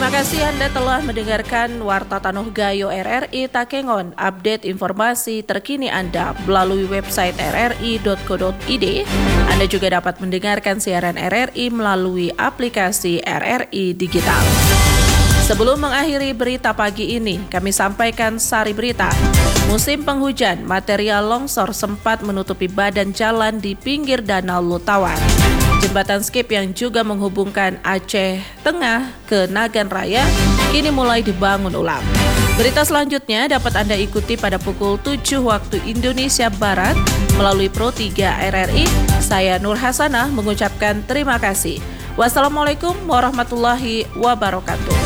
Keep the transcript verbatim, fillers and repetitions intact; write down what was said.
Terima kasih Anda telah mendengarkan Warta Tanuh Gayo R R I Takengon. Update informasi terkini Anda melalui website r r i dot co dot i d. Anda juga dapat mendengarkan siaran R R I melalui aplikasi R R I Digital. Sebelum mengakhiri berita pagi ini, kami sampaikan sari berita. Musim penghujan, material longsor sempat menutupi badan jalan di pinggir Danau Lutawar. Jembatan skip yang juga menghubungkan Aceh Tengah ke Nagan Raya kini mulai dibangun ulang. Berita selanjutnya dapat Anda ikuti pada pukul tujuh waktu Indonesia Barat melalui Pro tiga R R I. Saya Nur Hasanah mengucapkan terima kasih. Wassalamualaikum warahmatullahi wabarakatuh.